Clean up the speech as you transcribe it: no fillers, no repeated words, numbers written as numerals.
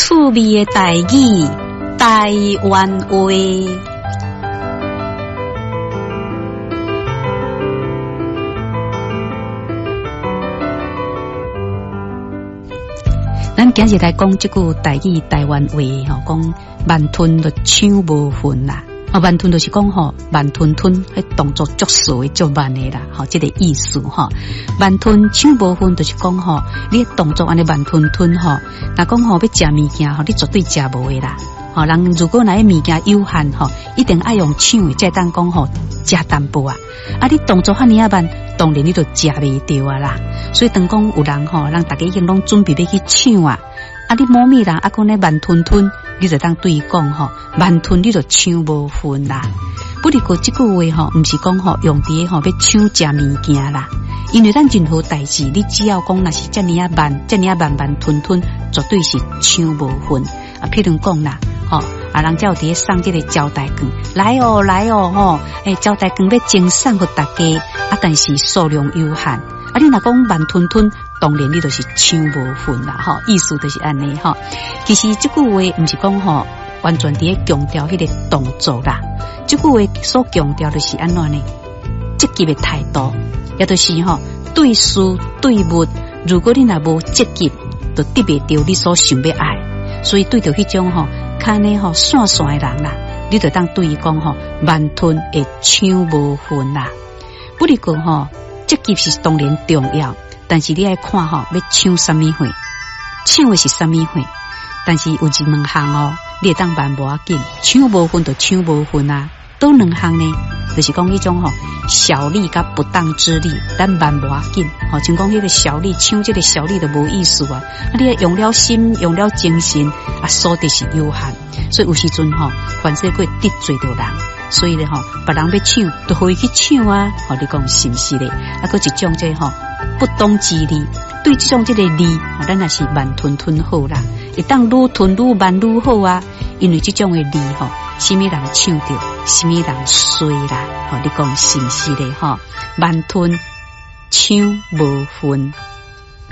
趣味的台语，台湾话。咱今日来讲这句台语台湾话吼，讲慢吞就抢无分啦。慢吞就是讲吼，慢吞吞，迄动作足slow的足慢的啦，吼，这个意思吼。慢吞抢无分就是讲吼，你动作安尼慢吞吞吼，若讲吼要食物件吼，你绝对食无的啦。吼，人如果若物件有限吼，一定爱用抢的，才当讲吼食淡薄啊。啊，你动作遐尔啊慢，当然你就食袂着啊啦。所以当讲有人吼，人大家已经拢准备要去抢啊。啊！你某物人啊，讲咧慢吞吞，你就当对伊讲吼，慢吞你就抢无分啦。不过这句话吼，唔是讲吼用伫吼要抢食物件啦，因为咱任何代志，你只要讲那是遮尔啊慢，遮尔啊慢慢吞吞，绝对是抢无分啊。譬如讲啦，吼啊，人家有伫送这个招待券，来哦来哦吼，招待券要赠送给大家啊，但是数量有限啊。你若讲慢吞吞。当然，你就是抢无分啦，吼，意思就是安尼吼。其实这句话不是讲吼，完全伫咧强调迄个动作啦。这句话所强调的是安怎呢？积极的态度，也就是吼对事对物，如果你若无积极，就得袂到你所想要爱。所以对着迄种吼，看呢吼散散的人啦，你就当对伊讲吼，慢吞会抢无分啦。不离讲吼，积极是当然重要。但是你爱看吼，要抢什么货，抢的是什么货？但是有一两项哦，你会当慢无要紧，抢无分就抢无分啊。都两项呢，就是讲迄种吼小利甲不当之利，咱慢无要紧。吼，像讲迄个小利抢这个小利就无意思啊。啊，你用了心，用了精神，啊，所得是有限，所以有时阵吼，凡事会得罪到人。所以咧吼，别人要抢，就可以去抢啊！吼，你讲是不是咧？啊，搁一种这吼不当之利，对这种这个利，咱也是慢吞吞好啦。会当愈吞愈慢愈好啊！因为这种的利吼，什么人抢到，什么人衰啦！吼，你讲是不是咧？吼，慢吞抢无分。